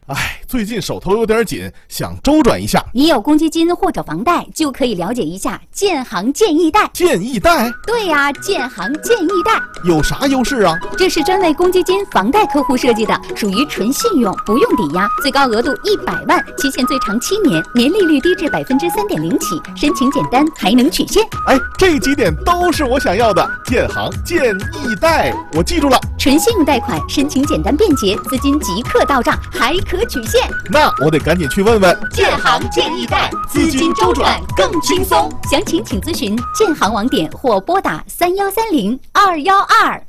哎，最近手头有点紧，想周转一下。 你有公积金或者房贷，就可以了解一下建行建议贷。 建议贷？ 对呀，建行建议贷有啥优势啊？ 这是专为公积金、房贷客户设计的，属于纯信用，不用抵押，最高额度100万，期限最长7年，年利率低至3.0%起，申请简单，还能取现。 哎，这几点都是我想要的。建行建议贷，我记住了。 纯信用贷款，申请简单便捷，资金即刻到账，还可取现。 那我得赶紧去问问。 建行建议贷，资金周转更轻松。详情请咨询建行网点或拨打3130-212。